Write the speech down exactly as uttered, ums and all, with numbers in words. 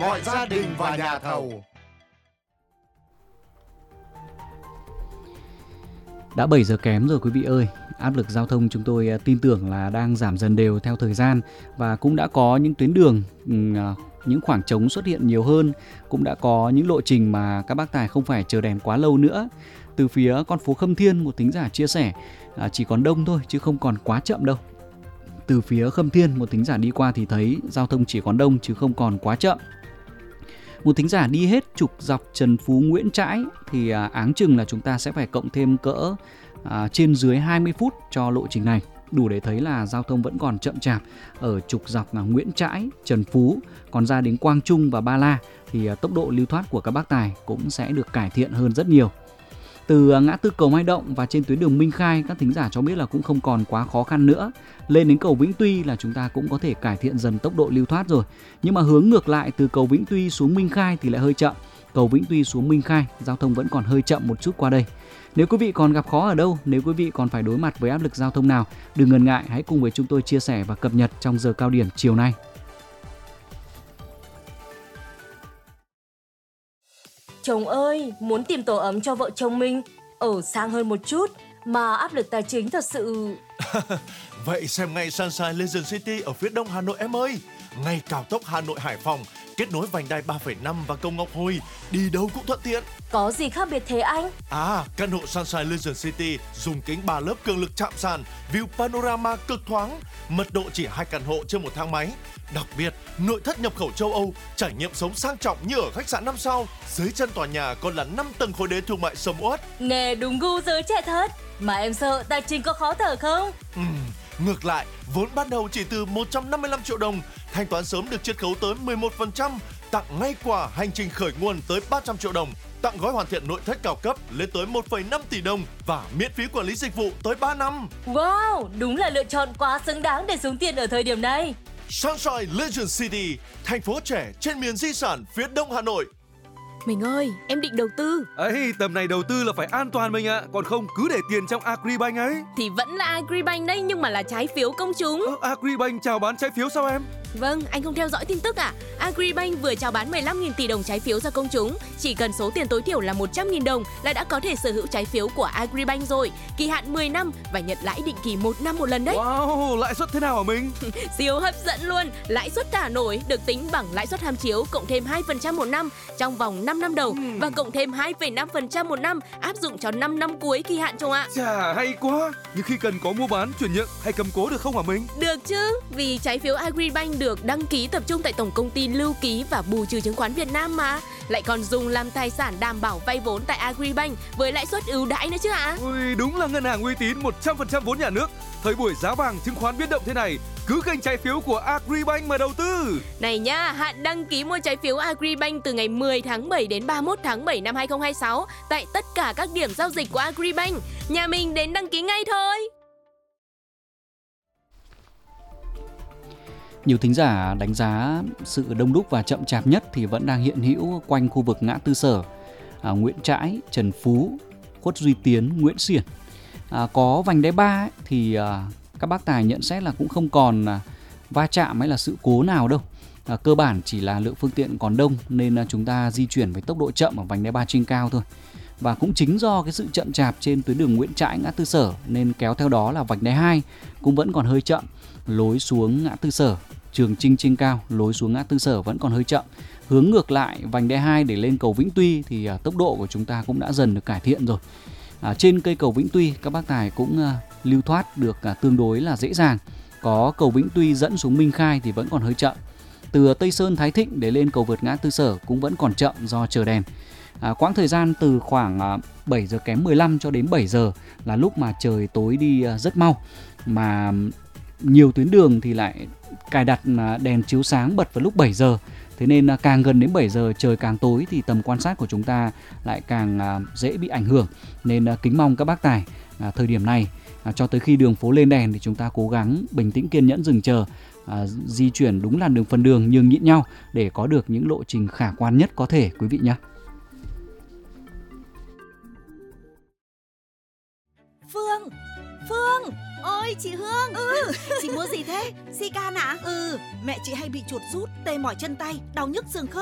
mọi gia đình và nhà thầu. Đã bảy giờ kém rồi quý vị ơi. Áp lực giao thông chúng tôi tin tưởng là đang giảm dần đều theo thời gian, và cũng đã có những tuyến đường, những khoảng trống xuất hiện nhiều hơn, cũng đã có những lộ trình mà các bác tài không phải chờ đèn quá lâu nữa. Từ phía con phố Khâm Thiên, một thính giả chia sẻ chỉ còn đông thôi chứ không còn quá chậm đâu. Từ phía Khâm Thiên, một thính giả đi qua thì thấy giao thông chỉ còn đông chứ không còn quá chậm. Một thính giả đi hết trục dọc Trần Phú Nguyễn Trãi thì áng chừng là chúng ta sẽ phải cộng thêm cỡ à, trên dưới hai mươi phút cho lộ trình này, đủ để thấy là giao thông vẫn còn chậm chạp ở trục dọc Nguyễn Trãi, Trần Phú. Còn ra đến Quang Trung và Ba La thì tốc độ lưu thoát của các bác tài cũng sẽ được cải thiện hơn rất nhiều. Từ ngã tư cầu Mai Động và trên tuyến đường Minh Khai, các thính giả cho biết là cũng không còn quá khó khăn nữa. Lên đến cầu Vĩnh Tuy là chúng ta cũng có thể cải thiện dần tốc độ lưu thoát rồi. Nhưng mà hướng ngược lại từ cầu Vĩnh Tuy xuống Minh Khai thì lại hơi chậm. Cầu Vĩnh Tuy xuống Minh Khai, giao thông vẫn còn hơi chậm một chút qua đây. Nếu quý vị còn gặp khó ở đâu, nếu quý vị còn phải đối mặt với áp lực giao thông nào, đừng ngần ngại, hãy cùng với chúng tôi chia sẻ và cập nhật trong giờ cao điểm chiều nay. Chồng ơi, muốn tìm tổ ấm cho vợ chồng mình ở sang hơn một chút mà áp lực tài chính thật sự. Vậy xem ngay Sunshine Legend City ở phía đông Hà Nội em ơi. Ngay cao tốc Hà Nội Hải Phòng, kết nối vành đai ba phẩy năm và cầu Ngọc Hồi, đi đâu cũng thuận tiện. Có gì khác biệt thế anh? À, căn hộ Sunshine Legend City dùng kính ba lớp cường lực chạm sàn, view panorama cực thoáng, mật độ chỉ hai căn hộ trên một thang máy. Đặc biệt, nội thất nhập khẩu châu Âu, trải nghiệm sống sang trọng như ở khách sạn năm sao. Dưới chân tòa nhà còn là năm tầng khối đế thương mại sầm uất. Nghe đúng gu giới trẻ thật. Mà em sợ tài chính có khó thở không? Ừ, ngược lại, vốn ban đầu chỉ từ một trăm năm mươi lăm triệu đồng, thanh toán sớm được chiết khấu tới mười một phần trăm, tặng ngay quà hành trình khởi nguồn tới ba trăm triệu đồng, tặng gói hoàn thiện nội thất cao cấp lên tới một phẩy năm tỷ đồng và miễn phí quản lý dịch vụ tới ba năm. Wow, đúng là lựa chọn quá xứng đáng để xuống tiền ở thời điểm này. Sunshine Legend City, thành phố trẻ trên miền di sản phía đông Hà Nội. Mình ơi, em định đầu tư. Ấy, tầm này đầu tư là phải an toàn mình ạ, à. Còn không cứ để tiền trong Agribank ấy. Thì vẫn là Agribank đấy, nhưng mà là trái phiếu công chúng. Ờ, Agribank chào bán trái phiếu sao em? Vâng, anh không theo dõi tin tức à? Agribank vừa chào bán mười lăm nghìn tỷ đồng trái phiếu ra công chúng. Chỉ cần số tiền tối thiểu là một trăm nghìn đồng là đã có thể sở hữu trái phiếu của Agribank rồi. Kỳ hạn mười năm và nhận lãi định kỳ một năm một lần đấy. Wow, lãi suất thế nào hả mình? Siêu hấp dẫn luôn. Lãi suất thả nổi được tính bằng lãi suất ham chiếu cộng thêm hai phần trăm một năm trong vòng năm năm đầu uhm. và cộng thêm hai phẩy năm phần trăm một năm áp dụng cho năm năm cuối kỳ hạn chồng ạ. Chà, hay quá. Nhưng khi cần có mua bán, chuyển nhượng hay cầm cố được không hả mình? Được chứ, vì trái phiếu Agribank được đăng ký tập trung tại Tổng Công ty Lưu ký và Bù trừ chứng khoán Việt Nam mà. Lại còn dùng làm tài sản đảm bảo vay vốn tại Agribank với lãi suất ưu đãi nữa chứ ạ. Ui, đúng là ngân hàng uy tín một trăm phần trăm vốn nhà nước. Thời buổi giá vàng chứng khoán biến động thế này, cứ kênh trái phiếu của Agribank mà đầu tư. Này nha, hạn đăng ký mua trái phiếu Agribank từ ngày mười tháng bảy đến ba mươi mốt tháng bảy năm hai không hai sáu tại tất cả các điểm giao dịch của Agribank. Nhà mình đến đăng ký ngay thôi. Nhiều thính giả đánh giá sự đông đúc và chậm chạp nhất thì vẫn đang hiện hữu quanh khu vực ngã tư Sở, à, Nguyễn Trãi, Trần Phú, Khuất Duy Tiến, Nguyễn Xiển. À, có vành đai ba ấy, thì à, các bác tài nhận xét là cũng không còn à, va chạm hay là sự cố nào đâu. À, cơ bản chỉ là lượng phương tiện còn đông nên à, chúng ta di chuyển với tốc độ chậm ở vành đai ba trên cao thôi. Và cũng chính do cái sự chậm chạp trên tuyến đường Nguyễn Trãi, ngã tư Sở nên kéo theo đó là vành đai hai cũng vẫn còn hơi chậm. Lối xuống ngã tư Sở, Trường Chinh trên cao, lối xuống ngã tư Sở vẫn còn hơi chậm. Hướng ngược lại vành đai hai để lên cầu Vĩnh Tuy thì à, tốc độ của chúng ta cũng đã dần được cải thiện rồi. À, trên cây cầu Vĩnh Tuy các bác tài cũng à, lưu thoát được à, tương đối là dễ dàng. Có cầu Vĩnh Tuy dẫn xuống Minh Khai thì vẫn còn hơi chậm. Từ Tây Sơn Thái Thịnh để lên cầu vượt ngã tư Sở cũng vẫn còn chậm do chờ đèn. À, quãng thời gian từ khoảng à, bảy giờ kém mười lăm cho đến bảy giờ là lúc mà trời tối đi à, rất mau. Mà nhiều tuyến đường thì lại cài đặt đèn chiếu sáng bật vào lúc bảy giờ. Thế nên càng gần đến bảy giờ trời càng tối thì tầm quan sát của chúng ta lại càng dễ bị ảnh hưởng. Nên kính mong các bác tài thời điểm này cho tới khi đường phố lên đèn thì chúng ta cố gắng bình tĩnh kiên nhẫn dừng chờ, di chuyển đúng làn đường phần đường nhường nhịn nhau để có được những lộ trình khả quan nhất có thể quý vị nhé. Phương, Phương, ôi chị Hương. Ừ, chị mua gì thế? Sican ạ? À? Ừ, mẹ chị hay bị chuột rút, tê mỏi chân tay, đau nhức xương khớp.